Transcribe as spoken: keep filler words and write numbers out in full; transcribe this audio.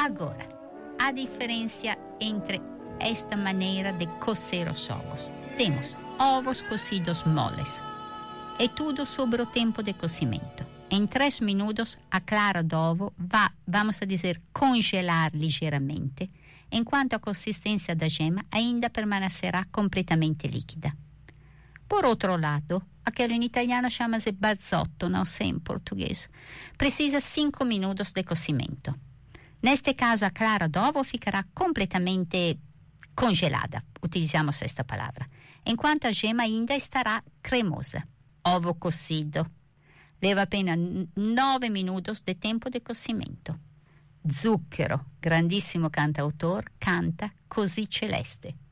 Agora, a diferença entre esta maneira de cocer os ovos. Temos ovos cocidos moles. É tudo sobre o tempo de cozimento. Em três minutos, a clara do ovo vai, vamos a dizer, congelar ligeiramente, enquanto a consistência da gema ainda permanecerá completamente líquida. Por outro lado, aquilo em italiano chama-se barzotto, não sei em português, precisa cinco minutos de cozimento. Neste caso, a clara do ovo ficará completamente congelada, utilizamos esta palavra, enquanto a gema ainda estará cremosa. Ovo cozido leva apenas nove minutos de tempo de cozimento. Zucchero, grandissimo cantautor, canta Così celeste.